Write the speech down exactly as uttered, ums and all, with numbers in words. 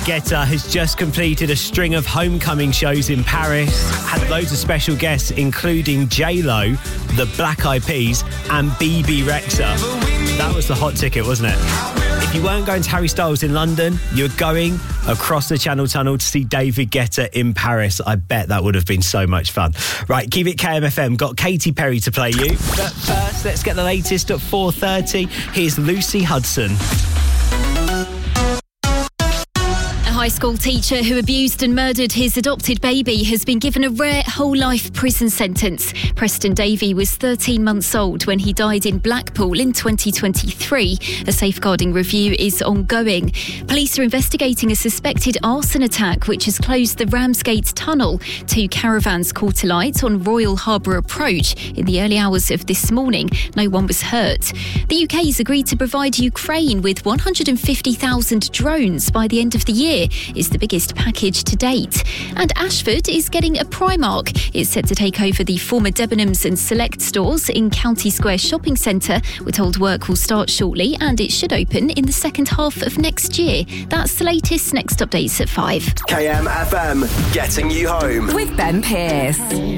Guetta has just completed a string of homecoming shows in Paris, had loads of special guests including J-Lo, the Black Eyed Peas and B B Rexha. That was the hot ticket, wasn't it? If you weren't going to Harry Styles in London, you were going across the Channel Tunnel to see David Guetta in Paris. I bet that would have been so much fun. Right, keep it K M F M. Got Katy Perry to play you. But first, let's get the latest at four thirty. Here's Lucy Hudson. A high school teacher who abused and murdered his adopted baby has been given a rare whole-life prison sentence. Preston Davey was thirteen months old when he died in Blackpool in twenty twenty-three. A safeguarding review is ongoing. Police are investigating a suspected arson attack which has closed the Ramsgate Tunnel. Two caravans caught alight on Royal Harbour Approach in the early hours of this morning. No one was hurt. The U K has agreed to provide Ukraine with one hundred fifty thousand drones by the end of the year. Is the biggest package to date. And Ashford is getting a Primark. It's set to take over the former Debenhams and Select stores in County Square Shopping Centre. We're told work will start shortly and it should open in the second half of next year. That's the latest. Next updates at five. K M F M, getting you home. With Ben Pearce.